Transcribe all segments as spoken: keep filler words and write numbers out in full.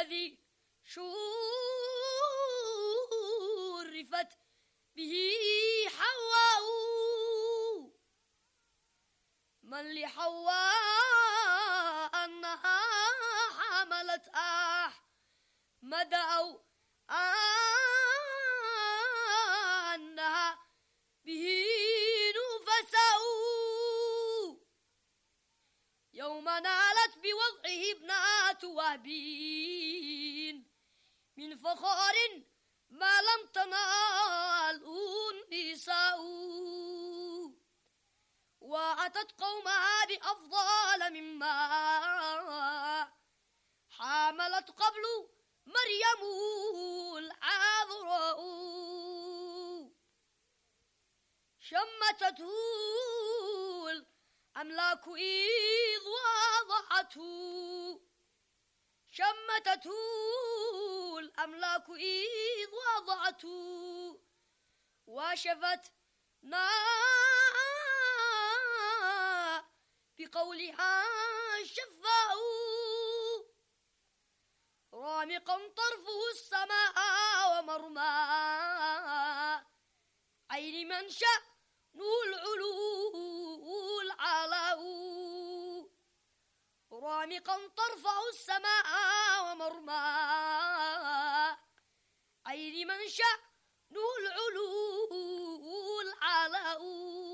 الذي شرفت به حواء، من لحواء أنها حملت أحمد أو أنها به نفساء، يوم نالت بوضعه ابنات وهب من فخار ما لم تناله النساء، وأتت قومها بأفضل مما حاملت قبل مريم العذراء، شمتته الأملاك إذ وضعته، شمتته الأملاك إذ وضعته، وشفت بقولها شفاء، رامقا طرفه السماء ومرمى عين من شأنه العلو العلاء، رامقا طرفه السماء ومرمى عين من شأنه العلو العلاء،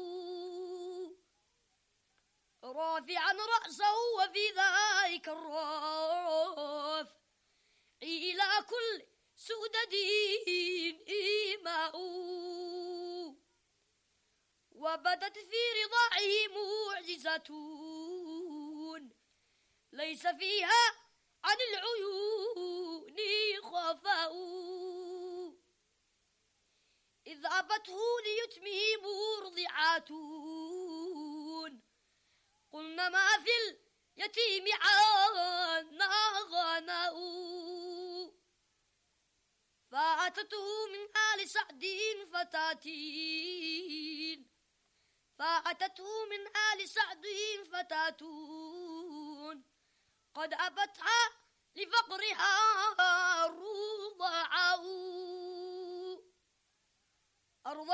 رافعا رأسه وفي ذلك الرافع إلى كل سؤدد إيماء، وبدت في رضاعه معجزة ليس فيها عن العيون خفاء، إذ أبته ليتمه مرضعات قلنا ما في اليتيم عنا غناء، فأتته من آل سعد فتاة فأتته من آل سعد فتاة قد أبتها لفقرها الرضعاء.